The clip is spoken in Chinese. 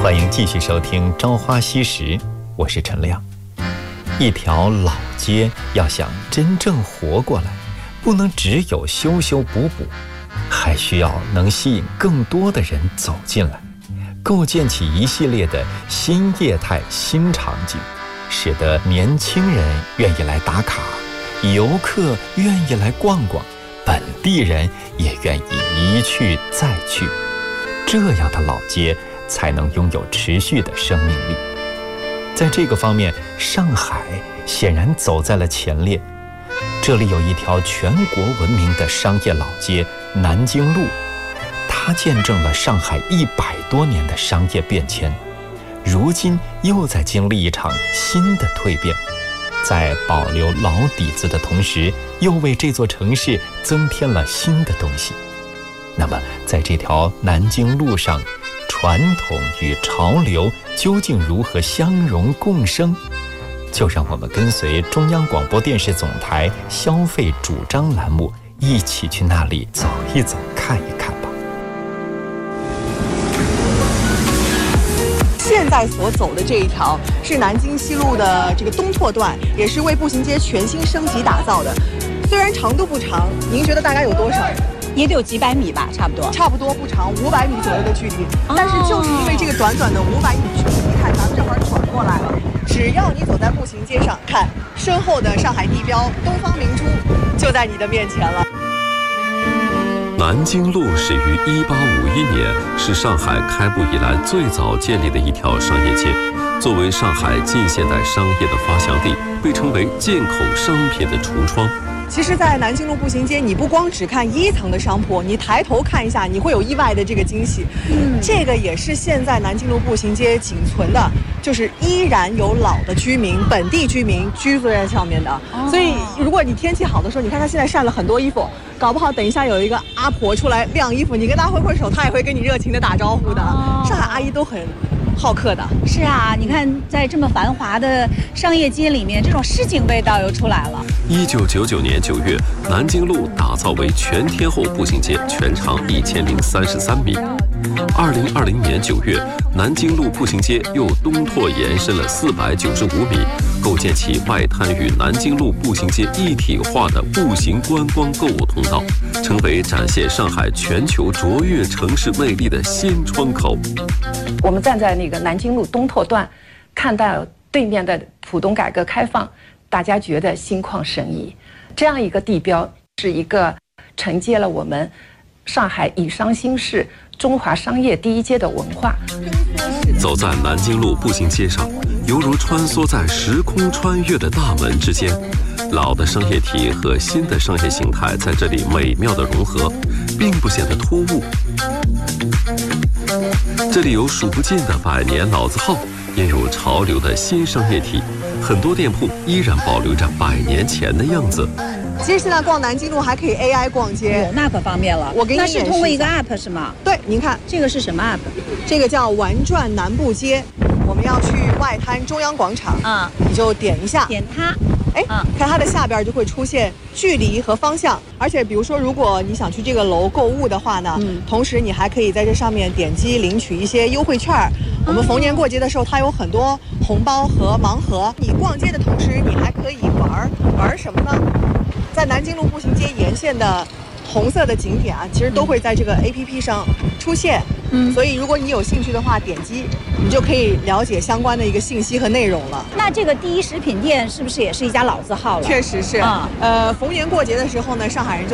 欢迎继续收听《朝花夕拾》，我是陈亮。一条老街要想真正活过来，不能只有修修补补，还需要能吸引更多的人走进来，构建起一系列的新业态、新场景，使得年轻人愿意来打卡，游客愿意来逛逛，本地人也愿意一去再去。这样的老街才能拥有持续的生命力。在这个方面，上海显然走在了前列。这里有一条全国闻名的商业老街南京路，它见证了上海100多年的商业变迁，如今又在经历一场新的蜕变，在保留老底子的同时，又为这座城市增添了新的东西。那么在这条南京路上，传统与潮流究竟如何相容共生？就让我们跟随中央广播电视总台消费主张栏目，一起去那里走一走、看一看吧。 现在所走的这一条是南京西路的这个东拓段，也是为步行街全新升级打造的。虽然长度不长，您觉得大概有多少？ 也得有几百米吧，差不多。 差不多不长，500米左右的距离。但是就是因为这个短短的500米距离，你看咱们正好转过来了。只要你走在步行街上，看身后的上海地标东方明珠就在你的面前了。 南京路始于1851年，是上海开埠以来最早建立的一条商业街。作为上海近现代商业的发祥地，被称为进口商品的橱窗。 其实，在南京路步行街，你不光只看1层的商铺，你抬头看一下，你会有意外的这个惊喜。这个也是现在南京路步行街仅存的，就是依然有老的居民、本地居民居住在上面的。所以，如果你天气好的时候，你看他现在晒了很多衣服，搞不好等一下有一个阿婆出来晾衣服，你跟他挥挥手，他也会跟你热情的打招呼的。上海阿姨都很好客的。 是啊，你看在这么繁华的商业街里面，这种市井味道又出来了。 1999年9月，南京路打造为全天候步行街，全长1033米。2020年9月，南京路步行街又东拓延伸了495米，构建起外滩与南京路步行街一体化的步行观光购物通道，成为展现上海全球卓越城市魅力的新窗口。 我们站在那个南京路东拓段，看到对面的浦东改革开放，大家觉得心旷神怡。这样一个地标是一个承接了我们上海以商兴市、中华商业第一街的文化。 走在南京路步行街上，犹如穿梭在时空穿越的大门之间，老的商业体和新的商业形态在这里美妙的融合，并不显得突兀。这里有数不尽的100年老字号，也有潮流的新商业体，很多店铺依然保留着100年前的样子。 其实现在逛南京路还可以 AI 逛街， 那可方便了。 我给你那是通过一个 app 是吗？ 对，您看这个是什么 app？ 这个叫玩转南部街。我们要去外滩中央广场，你就点一下， 点它。 看它的下边就会出现距离和方向，而且比如说如果你想去这个楼购物的话呢，同时你还可以在这上面点击领取一些优惠券。我们逢年过节的时候，它有很多红包和盲盒。你逛街的同时，你还可以玩什么呢？在南京路步行街沿线的红色的景点啊，其实都会在这个 APP 上出现。所以如果你有兴趣的话，点击你就可以了解相关的一个信息和内容了。 那这个第一食品店是不是也是一家老字号了？ 确实是。逢年过节的时候呢，上海人就